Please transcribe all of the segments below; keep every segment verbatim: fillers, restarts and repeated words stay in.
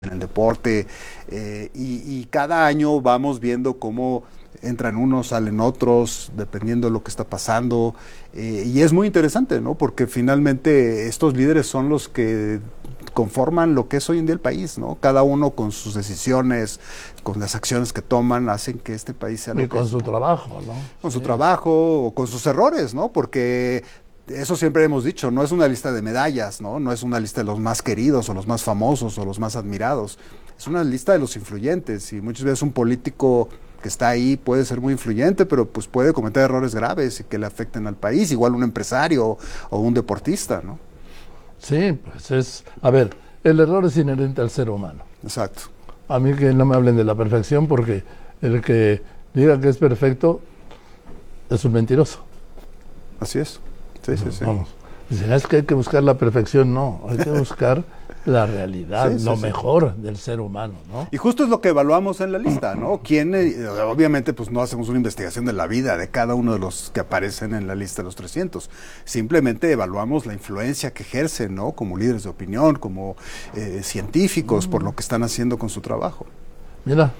en el deporte, eh, y, y cada año vamos viendo cómo entran unos, salen otros, dependiendo de lo que está pasando, eh, y es muy interesante, ¿no? Porque finalmente estos líderes son los que conforman lo que es hoy en día el país, ¿no? Cada uno con sus decisiones, con las acciones que toman, hacen que este país sea lo y que con es, su ¿no? trabajo, ¿no? Con su Sí. trabajo o con sus errores, ¿no? Porque eso siempre hemos dicho, no es una lista de medallas, ¿no? No es una lista de los más queridos o los más famosos o los más admirados. Es una lista de los influyentes y muchas veces un político que está ahí puede ser muy influyente, pero pues puede cometer errores graves y que le afecten al país, igual un empresario o un deportista, ¿no? Sí, pues es... A ver, el error es inherente al ser humano. Exacto. A mí que no me hablen de la perfección porque el que diga que es perfecto es un mentiroso. Así es. Sí, sí, sí. Vamos. Dicen, es que hay que buscar la perfección. No, hay que buscar la realidad, Sí, sí, lo sí. mejor del ser humano, ¿no? Y justo es lo que evaluamos en la lista, ¿no? ¿Quién, eh, obviamente, pues no hacemos una investigación de la vida de cada uno de los que aparecen en la lista de los trescientos. Simplemente evaluamos la influencia que ejercen, ¿no? Como líderes de opinión, como eh, científicos, por lo que están haciendo con su trabajo. Mira,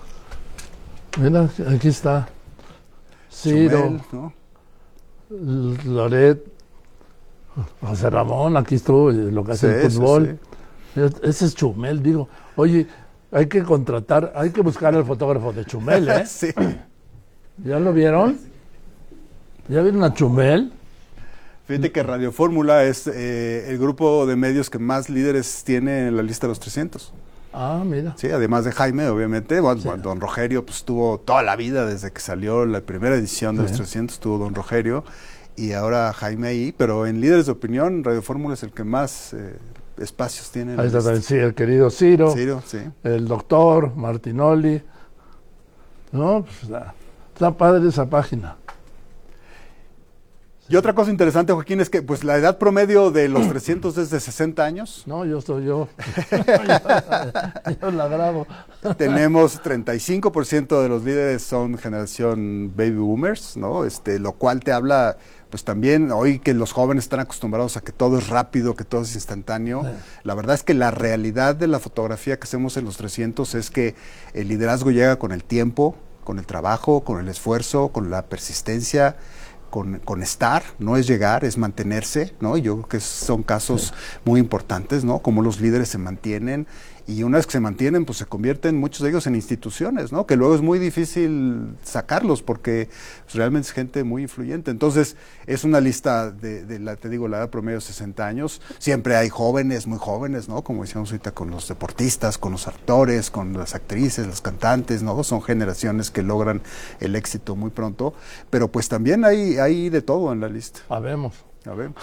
mira, aquí está Ciro, Chumel, ¿no? Loret, José Ramón, aquí estuvo, lo que hace Sí, el sí, fútbol. sí. Ese es Chumel, digo. Oye, hay que contratar, hay que buscar al fotógrafo de Chumel, ¿eh? Sí. ¿Ya lo vieron? ¿Ya vieron a Chumel? Fíjate que Radio Fórmula es eh, el grupo de medios que más líderes tiene en la lista de los trescientos. Ah, mira. Sí, además de Jaime, obviamente. Bueno, Sí. Don Rogerio pues tuvo toda la vida desde que salió la primera edición de Sí. los trescientos, tuvo Don Rogerio y ahora Jaime ahí, pero en líderes de opinión, Radio Fórmula es el que más eh, espacios tiene. En Ahí la está también, lista. sí, el querido Ciro, Ciro, sí. el doctor Martinoli. No, pues está, está padre esa página. Y otra cosa interesante, Joaquín, es que pues la edad promedio de los trescientos es de sesenta años. No, yo soy yo. Yo la grabo. Tenemos treinta y cinco por ciento de los líderes son generación baby boomers, ¿no? Este, lo cual te habla, pues también, hoy que los jóvenes están acostumbrados a que todo es rápido, que todo es instantáneo. Sí. La verdad es que la realidad de la fotografía que hacemos en los trescientos es que el liderazgo llega con el tiempo, con el trabajo, con el esfuerzo, con la persistencia, Con, con estar, no es llegar, es mantenerse, ¿no? Y yo creo que son casos sí. muy importantes, ¿no? Cómo los líderes se mantienen y una vez que se mantienen, pues se convierten muchos de ellos en instituciones, ¿no? Que luego es muy difícil sacarlos porque pues, realmente es gente muy influyente. Entonces, es una lista de, de la, te digo, la edad promedio de sesenta años. Siempre hay jóvenes, muy jóvenes, ¿no? Como decíamos ahorita con los deportistas, con los actores, con las actrices, los cantantes, ¿no? Son generaciones que logran el éxito muy pronto. Pero pues también hay, hay de todo en la lista. Habemos. Habemos.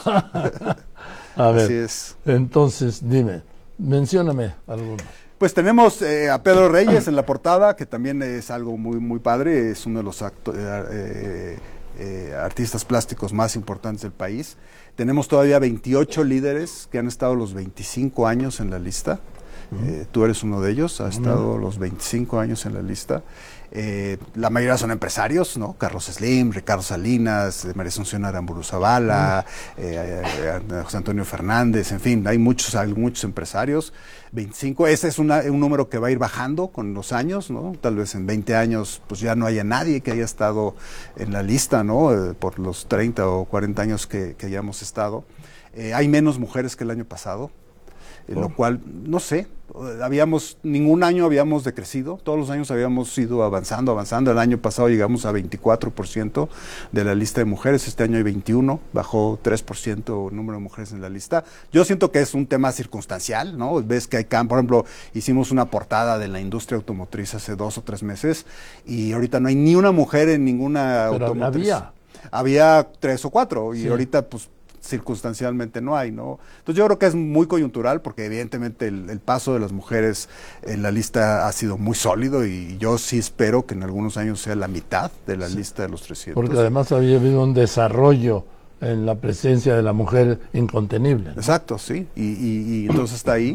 A ver, así es. Entonces, dime, mencióname algunos. Pues tenemos eh, a Pedro Reyes en la portada, que también es algo muy muy padre, es uno de los acto eh, eh, artistas plásticos más importantes del país. Tenemos todavía veintiocho líderes que han estado los veinticinco años en la lista. Uh-huh. eh, tú eres uno de ellos, has uh-huh. estado los veinticinco años en la lista. Eh, la mayoría son empresarios, ¿no? Carlos Slim, Ricardo Salinas, María Asunción Aramburu Zavala, uh-huh. eh, eh, José Antonio Fernández, en fin, hay muchos, hay muchos empresarios. veinticinco, ese es una, un número que va a ir bajando con los años, ¿no? Tal vez en veinte años pues ya no haya nadie que haya estado en la lista, ¿no? Eh, por los treinta o cuarenta años que, que hayamos estado. Eh, hay menos mujeres que el año pasado. Eh, oh. Lo cual, no sé, habíamos, ningún año habíamos decrecido, todos los años habíamos ido avanzando, avanzando. El año pasado llegamos a veinticuatro por ciento de la lista de mujeres, este año hay veintiuno, bajó tres por ciento el número de mujeres en la lista. Yo siento que es un tema circunstancial, ¿no? Ves que hay, por ejemplo, hicimos una portada de la industria automotriz hace dos o tres meses y ahorita no hay ni una mujer en ninguna Pero automotriz. Había. Había tres o cuatro y sí. ahorita pues circunstancialmente no hay, ¿no? Entonces yo creo que es muy coyuntural porque evidentemente el, el paso de las mujeres en la lista ha sido muy sólido y yo sí espero que en algunos años sea la mitad de la sí. lista de los trescientos. Porque además había habido un desarrollo en la presencia de la mujer incontenible, ¿no? Exacto, sí, y, y, y entonces está ahí.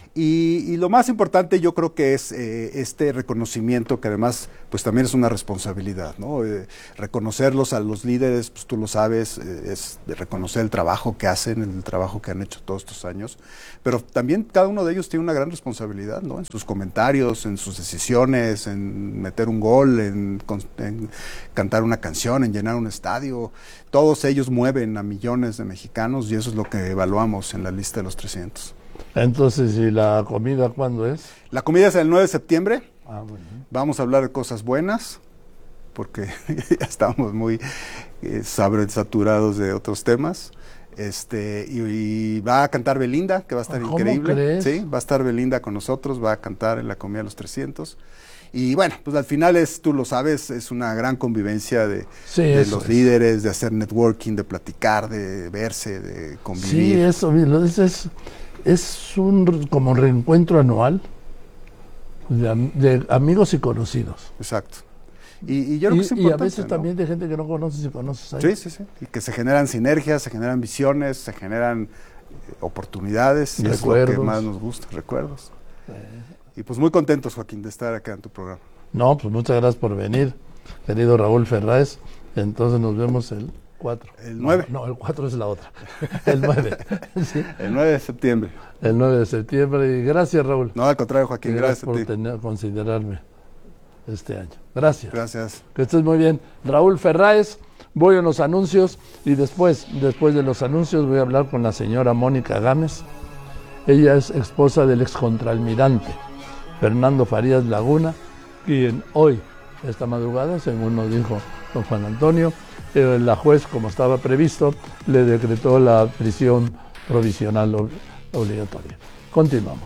Y, y lo más importante yo creo que es eh, este reconocimiento, que además pues también es una responsabilidad, ¿no? Eh, reconocerlos a los líderes, pues tú lo sabes, eh, es de reconocer el trabajo que hacen, el trabajo que han hecho todos estos años, pero también cada uno de ellos tiene una gran responsabilidad, ¿no? En sus comentarios, en sus decisiones, en meter un gol, en, en cantar una canción, en llenar un estadio. Todos ellos mueven a millones de mexicanos y eso es lo que evaluamos en la lista de los trescientos. Entonces, ¿y la comida cuándo es? La comida es el nueve de septiembre. Ah, bueno. Vamos a hablar de cosas buenas, porque ya estamos muy eh, saturados de otros temas. Este, y, y va a cantar Belinda, que va a estar ¿Cómo increíble. crees? Sí, va a estar Belinda con nosotros, va a cantar en la comida de los trescientos. Y bueno, pues al final es, tú lo sabes, es una gran convivencia de, Sí, de eso los es. líderes, de hacer networking, de platicar, de verse, de convivir. Sí, eso, mira, es, es, es un como reencuentro anual de, am- de amigos y conocidos. Exacto. Y, y yo creo Y, que es y a importante, veces ¿no? también de gente que no conoces y conoces ahí. Sí, sí, sí. Y que se generan sinergias, se generan visiones, se generan eh, oportunidades. Es lo que Recuerdos. más nos gusta, recuerdos. Y pues muy contentos, Joaquín, de estar acá en tu programa. No, pues muchas gracias por venir, querido Raúl Ferráez. Entonces nos vemos el cuatro. El nueve. No, no, el cuatro es la otra. El nueve. Sí, El nueve de septiembre. el nueve de septiembre. Y gracias, Raúl. No, al contrario, Joaquín, Y gracias, por a ti. tener, considerarme este año. Gracias. Gracias. Que estés muy bien. Raúl Ferráez, voy a los anuncios y después, después de los anuncios voy a hablar con la señora Mónica Gámez. Ella es esposa del excontralmirante Fernando Farías Laguna, quien hoy, esta madrugada, según nos dijo don Juan Antonio, eh, la juez, como estaba previsto, le decretó la prisión provisional ob- obligatoria. Continuamos.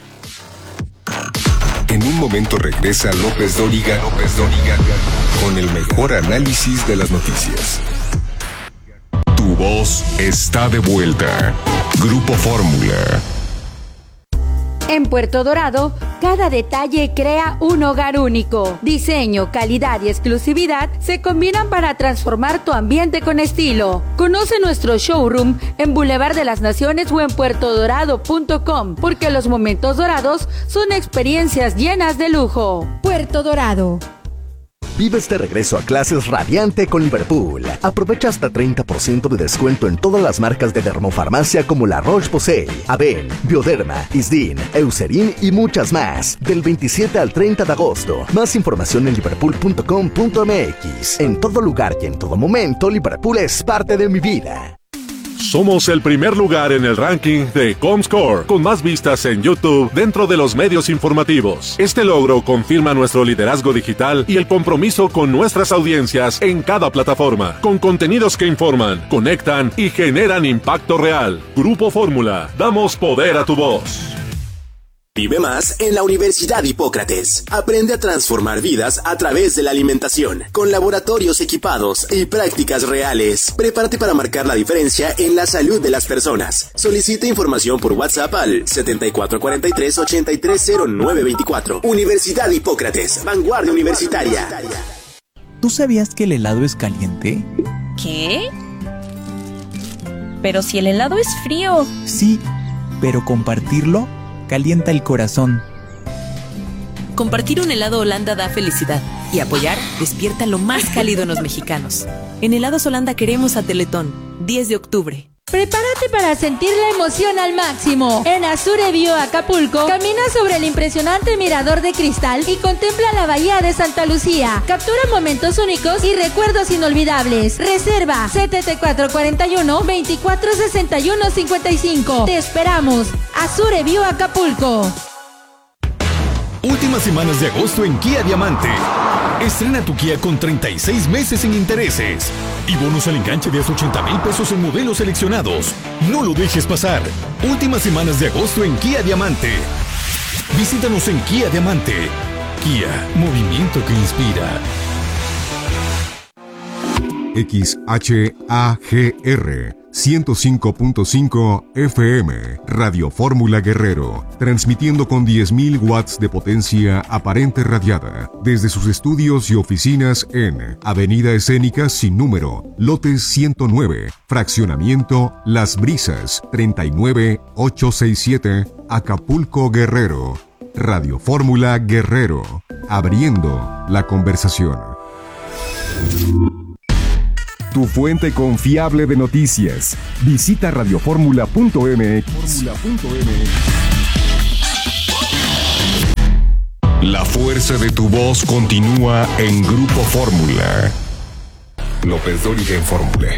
En un momento regresa López Dóriga, López Dóriga con el mejor análisis de las noticias. Tu voz está de vuelta. Grupo Fórmula. En Puerto Dorado, cada detalle crea un hogar único. Diseño, calidad y exclusividad se combinan para transformar tu ambiente con estilo. Conoce nuestro showroom en Boulevard de las Naciones o en puerto dorado punto com, porque los momentos dorados son experiencias llenas de lujo. Puerto Dorado. Vives de regreso a clases radiante con Liverpool. Aprovecha hasta treinta por ciento de descuento en todas las marcas de dermofarmacia como la Roche-Posay, Aven, Bioderma, Isdin, Eucerin y muchas más. Del veintisiete al treinta de agosto. Más información en liverpool punto com punto m x. En todo lugar y en todo momento, Liverpool es parte de mi vida. Somos el primer lugar en el ranking de Comscore, con más vistas en YouTube dentro de los medios informativos. Este logro confirma nuestro liderazgo digital y el compromiso con nuestras audiencias en cada plataforma, con contenidos que informan, conectan y generan impacto real. Grupo Fórmula, damos poder a tu voz. Vive más en la Universidad Hipócrates. Aprende a transformar vidas a través de la alimentación, con laboratorios equipados y prácticas reales. Prepárate para marcar la diferencia en la salud de las personas. Solicita información por WhatsApp al setenta y cuatro cuarenta y tres ochenta y tres cero nueve veinticuatro. Universidad Hipócrates, vanguardia universitaria. ¿Tú sabías que el helado es caliente? ¿Qué? Pero si el helado es frío. Sí, pero compartirlo calienta el corazón. Compartir un helado Holanda da felicidad y apoyar despierta lo más cálido en los mexicanos. En Helados Holanda queremos a Teletón, diez de octubre. Prepárate para sentir la emoción al máximo. En Azure Bio Acapulco, camina sobre el impresionante mirador de cristal y contempla la bahía de Santa Lucía. Captura momentos únicos y recuerdos inolvidables. Reserva setenta y cuatro cuarenta y uno veinticuatro sesenta y uno cincuenta y cinco. Te esperamos. Azure Bio Acapulco. Últimas semanas de agosto en Kia Diamante. Estrena tu Kia con treinta y seis meses sin intereses y bonos al enganche de hasta ochenta mil pesos en modelos seleccionados. No lo dejes pasar. Últimas semanas de agosto en Kia Diamante. Visítanos en Kia Diamante. Kia, movimiento que inspira. X H A G R ciento cinco punto cinco F M, Radio Fórmula Guerrero, transmitiendo con diez mil watts de potencia aparente radiada, desde sus estudios y oficinas en Avenida Escénica sin número, lote ciento nueve, fraccionamiento Las Brisas, treinta y nueve ochocientos sesenta y siete, Acapulco, Guerrero. Radio Fórmula Guerrero. Abriendo la conversación. Tu fuente confiable de noticias. Visita radioformula punto m x. La fuerza de tu voz continúa en Grupo Fórmula. López Dóriga en Fórmula.